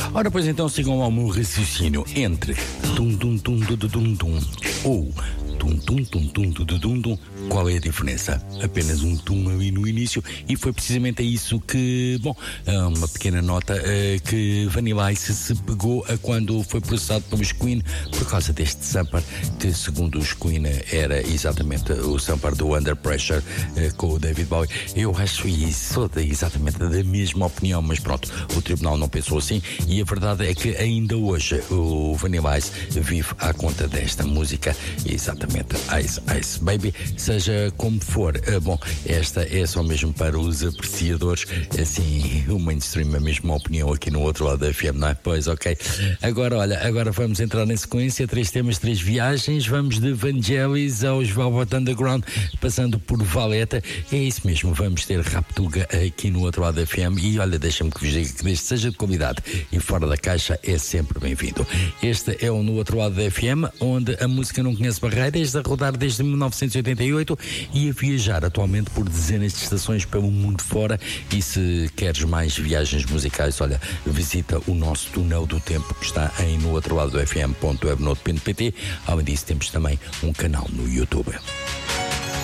Ora, pois então sigam ao meu raciocínio entre tum-tum-tum-tum-tum-tum ou tum-tum-tum-tum-tum-tum. Qual é a diferença? Apenas um tum ali no início, e foi precisamente a isso que, uma pequena nota que Vanilla Ice se pegou a quando foi processado pelos Queen por causa deste sampler, que segundo os Queen era exatamente o sampler do Under Pressure com o David Bowie. Eu acho isso exatamente da mesma opinião, mas pronto, o tribunal não pensou assim, e a verdade é que ainda hoje o Vanilla Ice vive à conta desta música, exatamente Ice Ice Baby. Seja como for, esta é só mesmo para os apreciadores, assim, o mainstream, a mesma opinião aqui no outro lado da FM, não é? Pois, ok. Agora vamos entrar em sequência, 3 temas, 3 viagens, vamos de Vangelis aos Velvet Underground, passando por Valeta, é isso mesmo, vamos ter Raptuga aqui no outro lado da FM, e olha, deixa-me que vos diga que desde seja de qualidade e fora da caixa é sempre bem-vindo. Este é o No Outro Lado da FM, onde a música não conhece barreiras, a rodar desde 1988 e a viajar atualmente por dezenas de estações pelo mundo fora. E se queres mais viagens musicais, olha, visita o nosso túnel do tempo que está em no outro lado do FM.webnode.pt. Além disso, temos também um canal no YouTube.